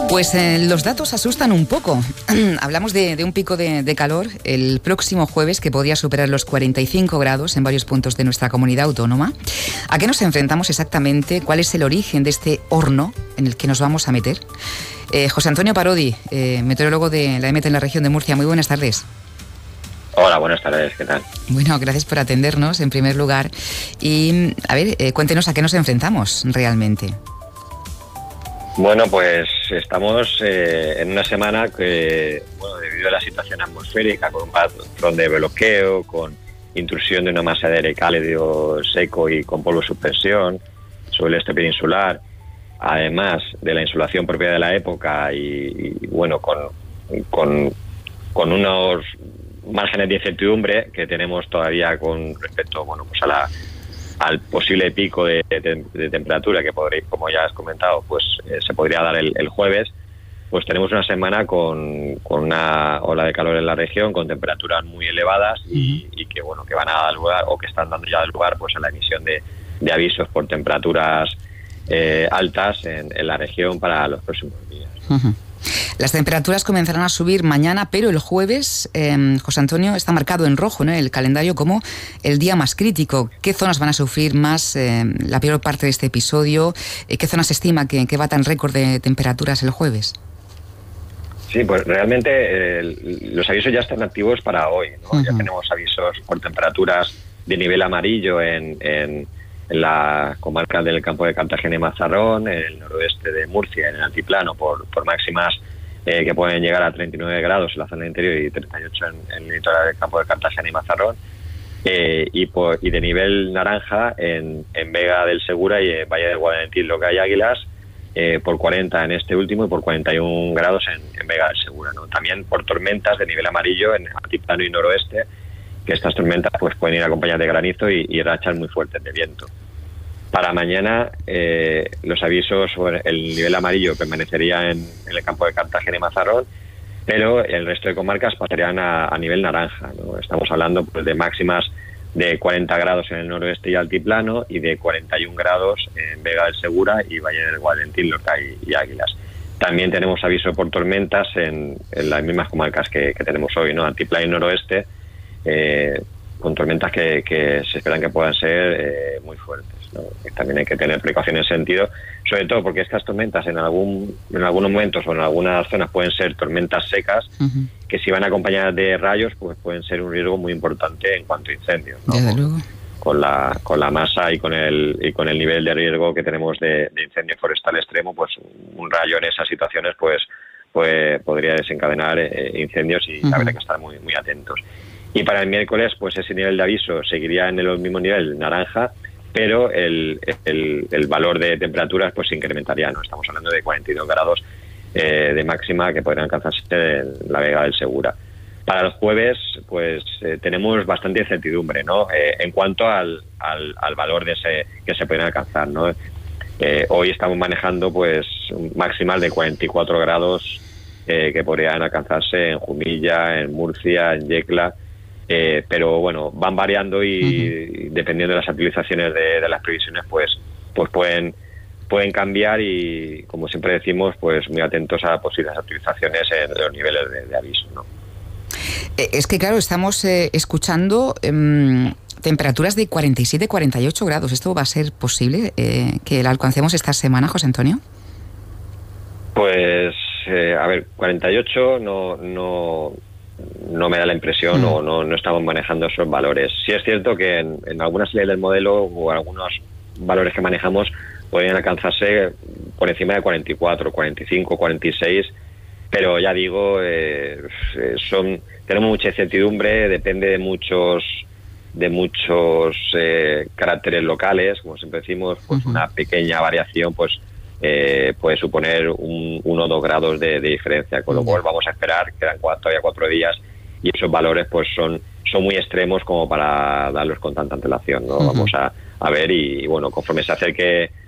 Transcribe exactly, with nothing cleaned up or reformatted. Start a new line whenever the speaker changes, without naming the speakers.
Pues eh, los datos asustan un poco. Hablamos de, de un pico de, de calor el próximo jueves que podría superar los cuarenta y cinco grados en varios puntos de nuestra comunidad autónoma. ¿A qué nos enfrentamos exactamente? ¿Cuál es el origen de este horno en el que nos vamos a meter? Eh, José Antonio Parodi, eh, meteorólogo de la E M E T en la región de Murcia. Muy buenas tardes.
Hola, buenas tardes, ¿qué tal?
Bueno, gracias por atendernos en primer lugar. Y, a ver, eh, cuéntenos a qué nos enfrentamos realmente.
Bueno, pues estamos eh, en una semana que, bueno, debido a la situación atmosférica, con un patrón de bloqueo, con intrusión de una masa de aire cálido, seco y con polvo de suspensión sobre el este peninsular, además de la insolación propia de la época y, y bueno, con, con, con unos márgenes de incertidumbre que tenemos todavía con respecto, bueno, pues a la al posible pico de, de, de temperatura que podréis, como ya has comentado, pues eh, se podría dar el, el jueves. Pues tenemos una semana con, con una ola de calor en la región, con temperaturas muy elevadas y, y que bueno que van a dar lugar o que están dando ya lugar pues a la emisión de, de avisos por temperaturas eh, altas en, en la región para los próximos días.
Uh-huh. Las temperaturas comenzarán a subir mañana, pero el jueves, eh, José Antonio, está marcado en rojo, ¿no?, el calendario como el día más crítico. ¿Qué zonas van a sufrir más eh, la peor parte de este episodio? Eh, ¿Qué zonas se estima que, que batan récord de temperaturas el jueves?
Sí, pues realmente eh, los avisos ya están activos para hoy, ¿no? Uh-huh. Ya tenemos avisos por temperaturas de nivel amarillo en, en, en la comarca del Campo de Cartagena y Mazarrón, en el noroeste de Murcia, en el altiplano, por, por máximas eh, que pueden llegar a treinta y nueve grados en la zona interior y treinta y ocho en, en el litoral del Campo de Cartagena y Mazarrón, eh, y, por, y de nivel naranja en, en Vega del Segura y en Valle del Guadalentín, Loca y Águilas, eh, por cuarenta en este último y por cuarenta y uno grados en, en Vega del Segura, ¿no? También por tormentas de nivel amarillo en altiplano y noroeste, que estas tormentas pues pueden ir acompañadas de granizo y, y rachas muy fuertes de viento. Para mañana eh, los avisos sobre el nivel amarillo permanecería en, en el Campo de Cartagena y Mazarrón, pero el resto de comarcas pasarían a, a nivel naranja, ¿no? Estamos hablando pues de máximas de cuarenta grados en el noroeste y altiplano y de cuarenta y uno grados en Vega del Segura y Valle del Guadalentín, Lorca y, y Águilas. También tenemos aviso por tormentas en, en las mismas comarcas que, que tenemos hoy, ¿no? Altiplano y noroeste, eh, con tormentas que, que se esperan que puedan ser eh, muy fuertes, ¿no? También hay que tener precaución en ese sentido, sobre todo porque estas tormentas en algún en algunos momentos o en algunas zonas pueden ser tormentas secas, uh-huh, que si van acompañadas de rayos pues pueden ser un riesgo muy importante en cuanto a incendios, ¿no?
Desde luego.
Con la con la masa y con el y con el nivel de riesgo que tenemos de, de incendio forestal extremo, pues un rayo en esas situaciones pues pues podría desencadenar eh, incendios y, uh-huh, habrá que estar muy muy atentos. Y para el miércoles, pues ese nivel de aviso seguiría en el mismo nivel naranja, pero el, el, el valor de temperaturas pues se incrementaría, ¿no? Estamos hablando de cuarenta y dos grados eh, de máxima que podrían alcanzarse en la Vega del Segura. Para el jueves, pues eh, tenemos bastante incertidumbre, ¿no? Eh, en cuanto al, al, al valor de ese que se pueden alcanzar, ¿no? Eh, hoy estamos manejando pues máximas de cuarenta y cuatro grados eh, que podrían alcanzarse en Jumilla, en Murcia, en Yecla. Eh, pero bueno, van variando y, uh-huh, dependiendo de las actualizaciones de, de las previsiones, pues pues pueden pueden cambiar y, como siempre decimos, pues muy atentos a posibles actualizaciones en los niveles de, de aviso, ¿no?
Es que claro, estamos eh, escuchando eh, temperaturas de cuarenta y siete, cuarenta y ocho grados. ¿Esto va a ser posible eh, que la alcancemos esta semana, José Antonio?
Pues eh, a ver, cuarenta y ocho no no no me da la impresión, mm. o no, no estamos manejando esos valores. Sí es cierto que en, en algunas leyes del modelo o algunos valores que manejamos podrían alcanzarse por encima de cuarenta y cuatro, cuarenta y cinco, cuarenta y seis, pero ya digo, eh, son tenemos mucha incertidumbre, depende de muchos de muchos eh, caracteres locales, como siempre decimos, pues uh-huh, una pequeña variación pues Eh, puede suponer un, uno o dos grados de, de diferencia, con lo cual vamos a esperar, quedan cuatro, todavía cuatro días y esos valores pues son son muy extremos como para darlos con tanta antelación, ¿no? Uh-huh. Vamos a, a ver y, y bueno, conforme se acerque